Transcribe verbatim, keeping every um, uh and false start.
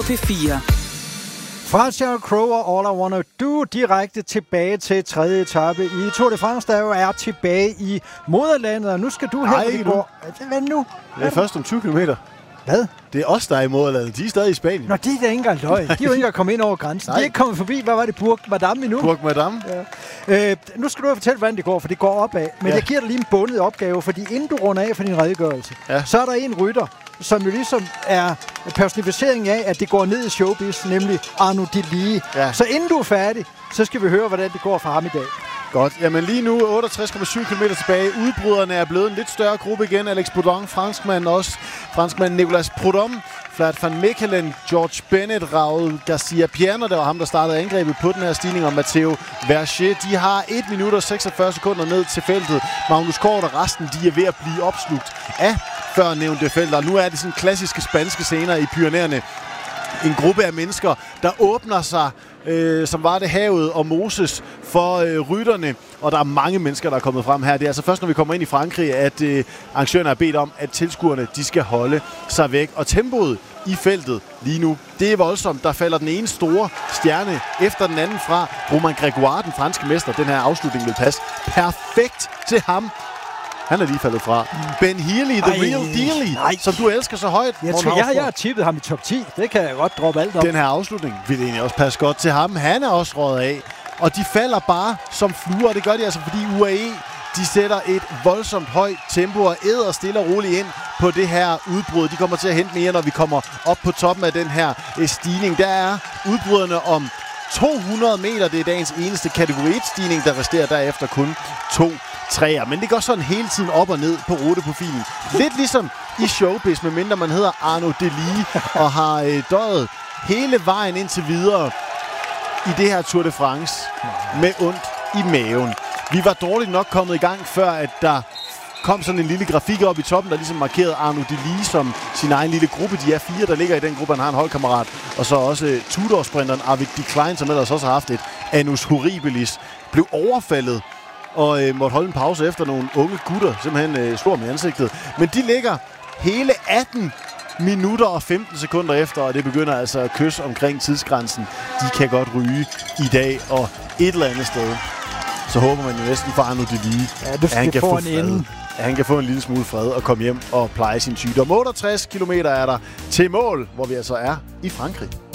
P fire. Fra Sheryl Crow og All I Wanna Do direkte tilbage til tredje etape i Tour de France, der jo er tilbage i moderlandet. Og nu skal du her, Nej, hvor vi går... Hvad nu? Det er først om tyve kilometer. Hvad? Det er os, der er i moderlandet. De er stadig i Spanien. Nå, det er da ikke engang løgn. De er jo ikke engang kommet ind over grænsen. Nej. De er ikke kommet forbi, hvad var det, Burg Madame endnu? Burg Madame. Ja. Øh, nu skal du jo fortælle, hvordan det går, for det går opad. Men ja. Jeg giver dig lige en bundet opgave, fordi inden du runder af for din redegørelse, ja. så er der en rytter, som jo ligesom er personificering af, at det går ned i showbiz, nemlig Arnaud Delis. Ja. Så inden du er færdig, så skal vi høre, hvordan det går for ham i dag. Godt. Jamen lige nu otteogtres komma syv kilometer tilbage. Udbryderne er blevet en lidt større gruppe igen. Alex Boudon, franskmand også. Franskmand Nicolas Prudhomme, Vlad van Mechelen, George Bennett, Raul Garcia Pierno, det var ham, der startede angrebet på den her stigning, og Matteo Verger. De har et minut og seksogfyrre sekunder ned til feltet. Magnus Kort og resten, de er ved at blive opslugt af før nævnte felter. Nu er det sådan klassiske spanske scener i Pyrenæerne. En gruppe af mennesker, der åbner sig, øh, som var det havet og Moses, for øh, rytterne. Og der er mange mennesker, der er kommet frem her. Det er altså først, når vi kommer ind i Frankrig, at øh, arrangørerne har bedt om, at tilskuerne de skal holde sig væk. Og tempoet i feltet lige nu, det er voldsomt. Der falder den ene store stjerne efter den anden fra. Romain Grégoire, den franske mester. Den her afslutning vil passe perfekt til ham. Han er lige faldet fra. Ben Healy, the Ej, real deal, som du elsker så højt. Jeg tror, jeg, jeg har tippet ham i top ti. Det kan jeg godt droppe alt om. Den her afslutning vil det egentlig også passe godt til ham. Han er også røget af. Og de falder bare som fluer. Det gør de altså, fordi U A E de sætter et voldsomt højt tempo og æder stille og roligt ind på det her udbrud. De kommer til at hente mere, når vi kommer op på toppen af den her stigning. Der er udbryderne om to hundrede meter. Det er dagens eneste kategori et stigning, der resterer derefter kun to træer. Men det går sådan hele tiden op og ned på ruteprofilen. Lidt ligesom i showbiz, medmindre man hedder Arnaud Delis og har øh, døjet hele vejen indtil videre i det her Tour de France med ondt i maven. Vi var dårligt nok kommet i gang, før at der kom sådan en lille grafik op i toppen, der ligesom markerede Arnaud Delis som sin egen lille gruppe. De er fire, der ligger i den gruppe. Han har en holdkammerat. Og så også uh, Tudor-sprinteren Arvid de Klein, som ellers også har haft et annus horribilis, blev overfaldet og øh, måtte holde en pause efter nogle unge gutter, simpelthen øh, slår med ansigtet. Men de ligger hele atten minutter og femten sekunder efter, og det begynder altså at kysse omkring tidsgrænsen. De kan godt ryge i dag, og et eller andet sted, så håber man jo næsten for Arnaud Delis, ja, at han kan få en ende. At han kan få en lille smule fred og komme hjem og pleje sin sygdom. otteogtres kilometer er der til mål, hvor vi altså er i Frankrig.